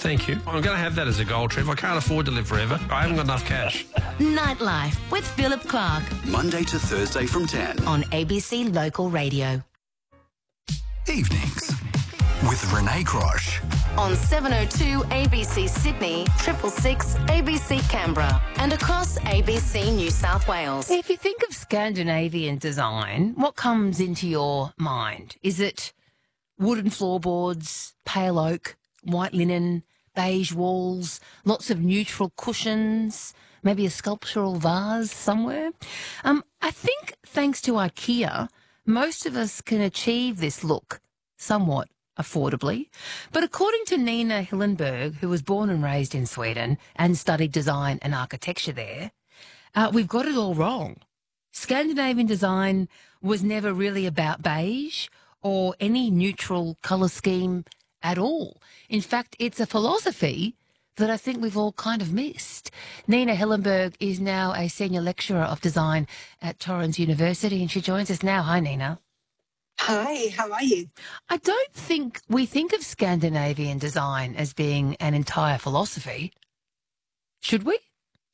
Thank you. I'm going to have that as a goal trip. I can't afford to live forever. I haven't got enough cash. Nightlife with Philip Clark. Monday to Thursday from 10. On ABC Local Radio. Evenings with Renee Crosh. On 702 ABC Sydney, 666 ABC Canberra, and across ABC New South Wales. If you think of Scandinavian design, what comes into your mind? Is it wooden floorboards, pale oak, white linen, beige walls, lots of neutral cushions, maybe a sculptural vase somewhere? I think thanks to IKEA, most of us can achieve this look somewhat affordably. But according to Nina Hillenberg, who was born and raised in Sweden and studied design and architecture there, we've got it all wrong. Scandinavian design was never really about beige or any neutral colour scheme at all. In fact, it's a philosophy that I think we've all kind of missed. Nina Hillenberg is now a senior lecturer of design at Torrens University, and she joins us now. Hi, Nina. Hi, how are you? I don't think we think of Scandinavian design as being an entire philosophy. Should we?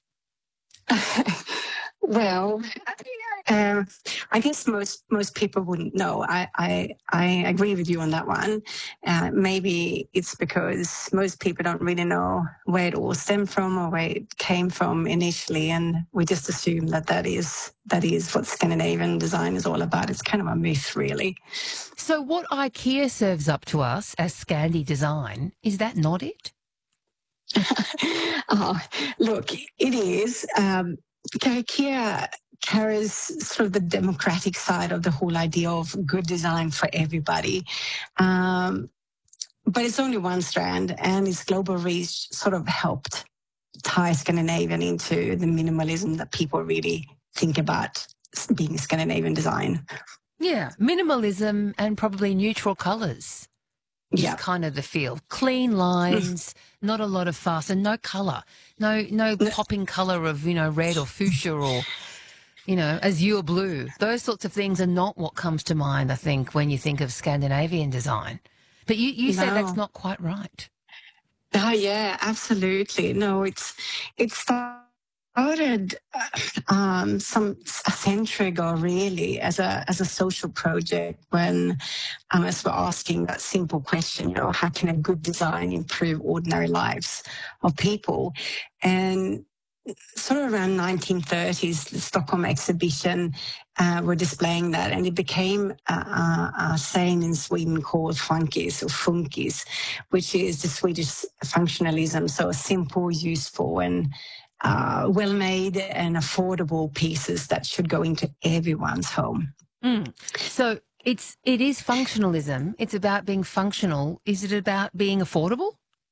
Well, I guess most people wouldn't know. I agree with you on that one. Maybe it's because most people don't really know where it all stemmed from or where it came from initially, and we just assume that is what Scandinavian design is all about. It's kind of a myth, really. So what IKEA serves up to us as Scandi design, is that not it? Oh, look, it is. IKEA carries sort of the democratic side of the whole idea of good design for everybody. But it's only one strand, and its global reach sort of helped tie Scandinavian into the minimalism that people really think about being Scandinavian design. Yeah, minimalism and probably neutral colours. Is kind of the feel. Clean lines, not a lot of fuss, and no colour. No popping colour of, red or fuchsia or, azure blue. Those sorts of things are not what comes to mind, I think, when you think of Scandinavian design. But you say that's not quite right. Oh, yeah, absolutely. No, it started a century ago, really, as a social project when us were asking that simple question, how can a good design improve ordinary lives of people? And sort of around 1930s, the Stockholm exhibition were displaying that, and it became a saying in Sweden called funkis or funkis, which is the Swedish functionalism, so simple, useful, and well-made and affordable pieces that should go into everyone's home. So it is functionalism. It's about being functional. Is it about being affordable?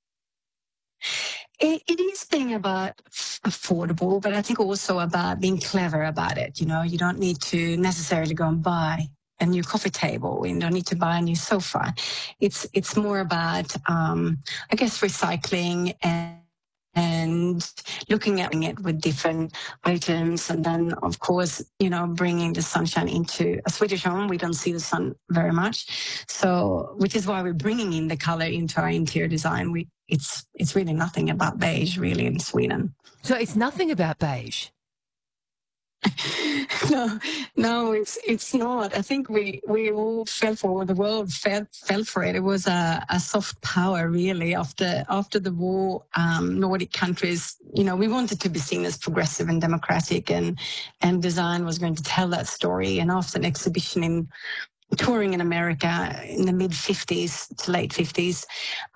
It is being about affordable, but I think also about being clever about it. You don't need to necessarily go and buy a new coffee table. You don't need to buy a new sofa. It's more about, I guess, recycling and looking at it with different items. And then, of course, bringing the sunshine into a Swedish home. We don't see the sun very much. So, which is why we're bringing in the color into our interior design. It's really nothing about beige, really, in Sweden. So it's nothing about beige? No, it's not. I think we all fell for it. The world fell for it. It was a soft power, really. After the war, Nordic countries, we wanted to be seen as progressive and democratic, and design was going to tell that story. And after an exhibition touring in America in the mid-50s to late 50s,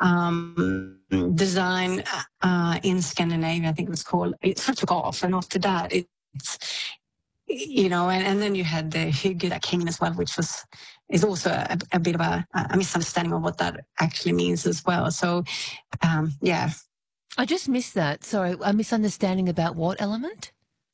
design in Scandinavia, I think it was called, it sort of took off. And after that, and then you had the hygge that came in as well, which is also a bit of a misunderstanding of what that actually means as well. So, yeah. I just missed that. Sorry, a misunderstanding about what element?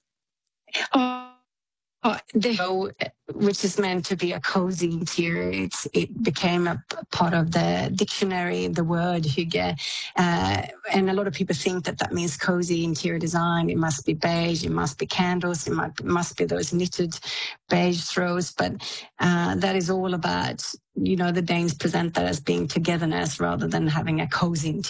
Which is meant to be a cozy interior. It became a part of the dictionary, the word hygge. And a lot of people think that means cozy interior design. It must be beige, it must be candles, it must be those knitted beige throws. But that is all about, the Danes present that as being togetherness rather than having a cozy interior.